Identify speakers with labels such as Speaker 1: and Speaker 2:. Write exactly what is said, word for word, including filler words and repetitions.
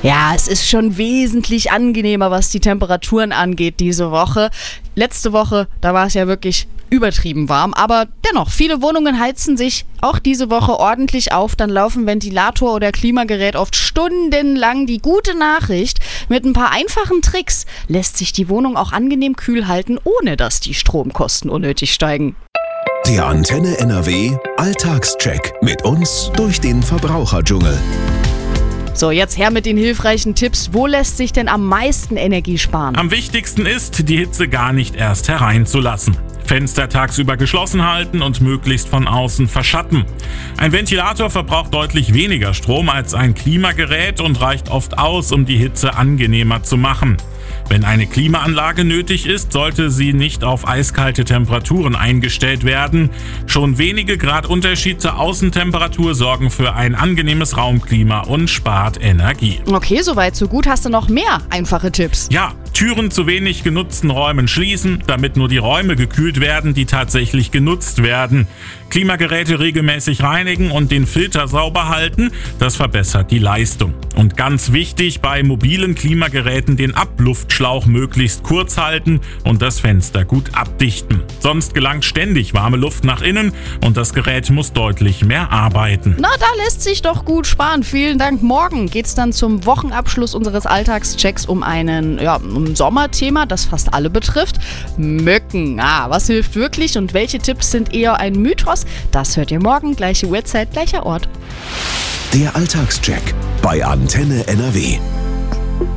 Speaker 1: Ja, es ist schon wesentlich angenehmer, was die Temperaturen angeht diese Woche. Letzte Woche, da war es ja wirklich übertrieben warm, aber dennoch, viele Wohnungen heizen sich auch diese Woche ordentlich auf. Dann laufen Ventilator oder Klimagerät oft stundenlang. Die gute Nachricht, mit ein paar einfachen Tricks lässt sich die Wohnung auch angenehm kühl halten, ohne dass die Stromkosten unnötig steigen.
Speaker 2: Der Antenne N R W Alltagscheck mit uns durch den Verbraucherdschungel.
Speaker 1: So, jetzt her mit den hilfreichen Tipps. Wo lässt sich denn am meisten Energie sparen?
Speaker 3: Am wichtigsten ist, die Hitze gar nicht erst hereinzulassen. Fenster tagsüber geschlossen halten und möglichst von außen verschatten. Ein Ventilator verbraucht deutlich weniger Strom als ein Klimagerät und reicht oft aus, um die Hitze angenehmer zu machen. Wenn eine Klimaanlage nötig ist, sollte sie nicht auf eiskalte Temperaturen eingestellt werden. Schon wenige Grad Unterschied zur Außentemperatur sorgen für ein angenehmes Raumklima und spart Energie.
Speaker 1: Okay, soweit so gut. Hast du noch mehr einfache Tipps?
Speaker 3: Ja, Türen zu wenig genutzten Räumen schließen, damit nur die Räume gekühlt werden, die tatsächlich genutzt werden. Klimageräte regelmäßig reinigen und den Filter sauber halten, das verbessert die Leistung. Und ganz wichtig, bei mobilen Klimageräten den Abluftschlauch möglichst kurz halten und das Fenster gut abdichten. Sonst gelangt ständig warme Luft nach innen und das Gerät muss deutlich mehr arbeiten.
Speaker 1: Na, da lässt sich doch gut sparen. Vielen Dank. Morgen geht's dann zum Wochenabschluss unseres Alltagschecks um einen, ja, um ein Sommerthema, das fast alle betrifft. Mücken. Ah, was hilft wirklich und welche Tipps sind eher ein Mythos? Das hört ihr morgen, gleiche Uhrzeit, gleicher Ort.
Speaker 2: Der Alltagscheck bei Antenne N R W.